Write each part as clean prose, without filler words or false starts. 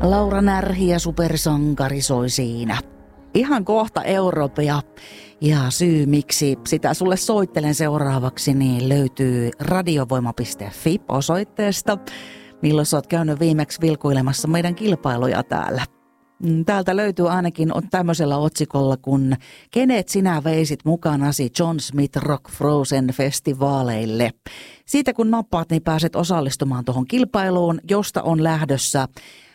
Laura Närhi ja supersankari soi siinä. Ihan kohta Europea. Ja syy, miksi sitä sulle soittelen seuraavaksi, niin löytyy radiovoima.fi osoitteesta, milloin sä oot käynyt viimeksi vilkuilemassa meidän kilpailuja täällä. Täältä löytyy ainakin tämmöisellä otsikolla, kun kenet sinä veisit mukanasi John Smith Rock Frozen festivaaleille. Siitä kun nappaat, niin pääset osallistumaan tuohon kilpailuun, josta on lähdössä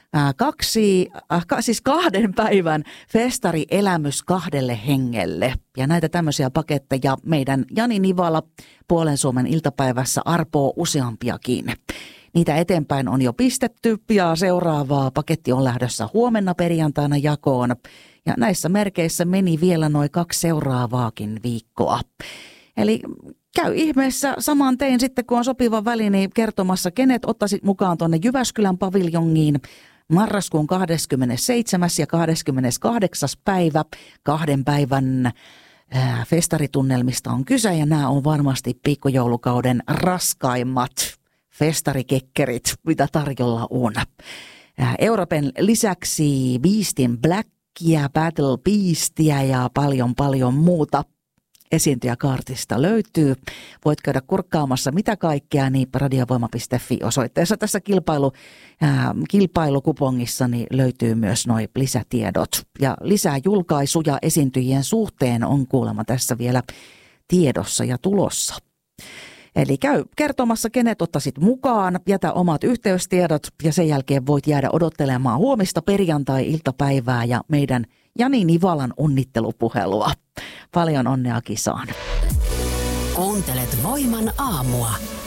2 päivän festarielämys 2 hengelle. Ja näitä tämmöisiä paketteja meidän Jani Nivala Puolen Suomen iltapäivässä arpoo useampiakin. Niitä eteenpäin on jo pistetty ja seuraavaa paketti on lähdössä huomenna perjantaina jakoon. Ja näissä merkeissä meni vielä noin 2 seuraavaakin viikkoa. Eli käy ihmeessä saman tein sitten, kun on sopiva väli, niin kertomassa, kenet ottaisit mukaan tuonne Jyväskylän paviljongiin marraskuun 27. ja 28. päivä. 2 päivän festaritunnelmista on kyse ja nämä on varmasti pikkujoulukauden raskaimmat festarikekkerit, mitä tarjolla on. Euroopan lisäksi Beast in Blackia, Battle Beastia ja paljon muuta esiintyjäkaartista löytyy. Voit käydä kurkkaamassa mitä kaikkea, niin radiovoima.fi osoitteessa tässä kilpailukupongissa niin löytyy myös nuo lisätiedot. Ja lisää julkaisuja esiintyjien suhteen on kuulemma tässä vielä tiedossa ja tulossa. Eli käy kertomassa, kenet ottaisit mukaan, jätä omat yhteystiedot ja sen jälkeen voit jäädä odottelemaan huomista perjantai-iltapäivää ja meidän Jani Nivalan onnittelupuhelua. Paljon onnea kisaan. Kuuntelet Voiman aamua.